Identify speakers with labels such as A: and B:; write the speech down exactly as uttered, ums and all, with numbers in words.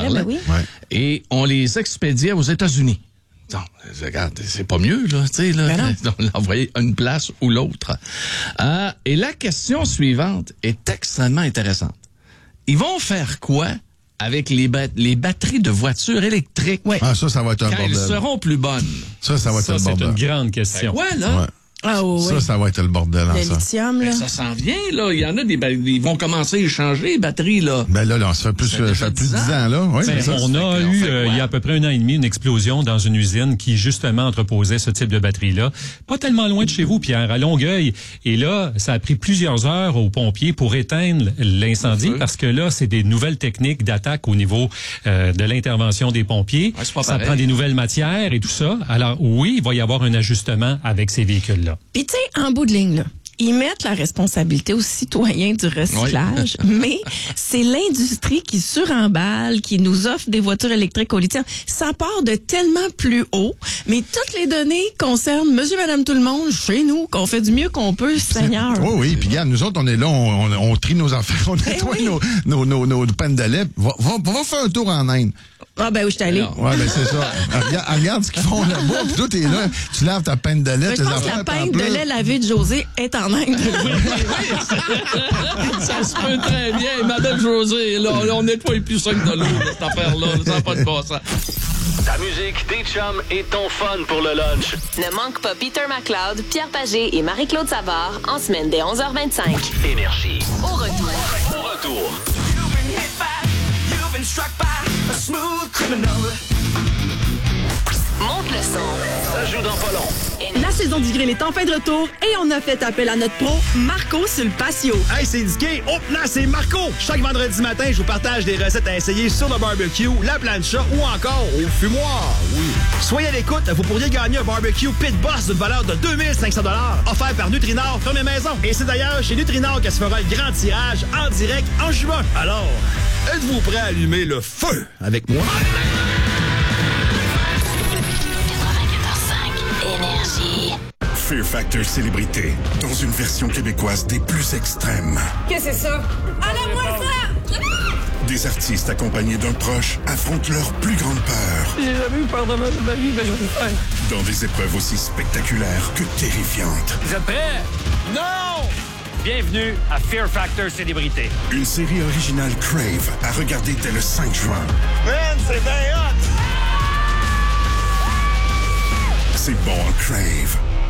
A: parlait. Ben oui.
B: Ouais.
A: Et on les expédiait aux États-Unis. Non, regarde, c'est pas mieux, là, tu sais, là.
B: Ben
A: On l'envoyait à une place ou l'autre. Euh, et la question suivante est extrêmement intéressante. Ils vont faire quoi avec les, ba- les batteries de voitures électriques?
B: Ouais.
C: Ah, ça, ça va être un
A: quand
C: bordel.
A: elles seront plus bonnes.
C: Ça, ça va être
D: Ça,
C: le
D: c'est
C: bordel.
D: une grande question.
A: Ouais, là.
C: Ouais.
B: Ah oui.
C: Ça, ça va être le bordel en
B: Le
C: ça.
B: lithium, là.
A: Ben, ça s'en vient, là. Il y en a des, ba- ils vont commencer à échanger les batteries, là.
C: Ben là, là, ça fait plus,
A: Ça fait
C: ça fait
A: déjà
C: plus de
A: dix
C: dix ans, là. Oui,
D: Ben,
C: c'est ça.
D: on a
A: Fait qu'on
D: eu,
A: fait
D: euh,
A: quoi?
D: il y a à peu près un an et demi, une explosion dans une usine qui, justement, entreposait ce type de batterie-là. Pas tellement loin de chez vous, Pierre, à Longueuil. Et là, ça a pris plusieurs heures aux pompiers pour éteindre l'incendie
A: Le feu.
D: parce que là, c'est des nouvelles techniques d'attaque au niveau euh, de l'intervention des pompiers.
A: Ouais, c'est pas
D: ça
A: pareil.
D: prend des nouvelles matières et tout ça. Alors, oui, il va y avoir un ajustement avec ces véhicules-là.
B: Puis tu sais, en bout de ligne, là, ils mettent la responsabilité aux citoyens du recyclage, mais c'est l'industrie qui suremballe, qui nous offre des voitures électriques au lithium. Ça part de tellement plus haut, mais toutes les données concernent monsieur, madame, tout le monde, chez nous, qu'on fait du mieux qu'on peut, Seigneur.
C: Oui, oui. Puis regarde, nous autres, on est là, on, on, on trie nos affaires, on nettoie
B: oui.
C: nos, nos, nos, nos peines de lait. Va, va, va faire un tour en Inde.
B: Ah ben où je suis allée.
A: Alors,
C: Ouais, ben c'est ça. regarde, regarde ce qu'ils font là-bas. Puis toi, t'es là, tu laves ta peine de lait,
B: Ben,
C: tes
B: je pense que
C: affaires.
B: la
C: t'en
B: pinte de
C: pleures.
B: lait lavé de José est en Inde.
A: Ça se peut très bien. Madame José, là, là, on nettoie plus ça que de l'eau, là, cette affaire-là. Ça n'a pas de bon sens.
E: Ta musique, tes chums et ton fun pour le lunch.
F: Ne manque pas Peter McLeod, Pierre Pagé et Marie-Claude Savard en semaine dès onze heures vingt-cinq.
E: Énergie.
F: Au retour.
E: Au retour.
F: Monte le son.
E: Ça joue dans pas long.
G: La saison du grill est enfin de retour et on a fait appel à notre pro, Marco sur le patio.
H: Hey, c'est Dicky! Oh, là, c'est Marco! Chaque vendredi matin, je vous partage des recettes à essayer sur le barbecue, la plancha ou encore au fumoir. Oui. Soyez à l'écoute, vous pourriez gagner un barbecue Pit Boss d'une valeur de deux mille cinq cents dollars offert par Nutrinor Première Maison. Et c'est d'ailleurs chez Nutrinor que se fera le grand tirage en direct en juin. Alors, êtes-vous prêt à allumer le feu avec moi?
F: Énergie.
I: Fear Factor Célébrité, dans une version québécoise des plus extrêmes.
G: Qu'est-ce que c'est ça? Alors moi ça!
I: Des artistes accompagnés d'un proche affrontent leur plus grande peur.
G: J'ai jamais eu peur de ma, de ma vie, mais je vais le faire.
I: Dans des épreuves aussi spectaculaires que terrifiantes.
J: Vous êtes prêts? Non! Bienvenue à Fear Factor Célébrité.
I: Une série originale Crave à regarder dès le cinq juin.
H: Man, c'est bien hot!
I: C'est bon en Crave.